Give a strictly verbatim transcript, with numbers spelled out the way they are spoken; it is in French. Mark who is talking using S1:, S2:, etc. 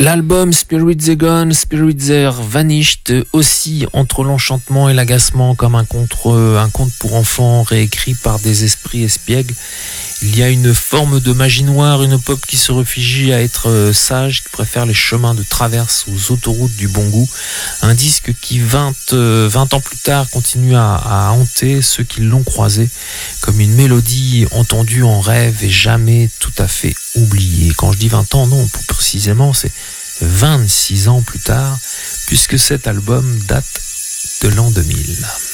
S1: L'album Spirit They Gone, Spirit They're Vanished oscille entre l'enchantement et l'agacement comme un, contre, un conte pour enfants réécrit par des esprits espiègles. Il y a une forme de magie noire, une pop qui se réfugie à être sage, qui préfère les chemins de traverse aux autoroutes du bon goût. Un disque qui, vingt, vingt ans plus tard, continue à, à hanter ceux qui l'ont croisé, comme une mélodie entendue en rêve et jamais tout à fait oubliée. Quand je dis vingt ans, non, plus précisément, c'est vingt-six ans plus tard, puisque cet album date de l'an deux mille.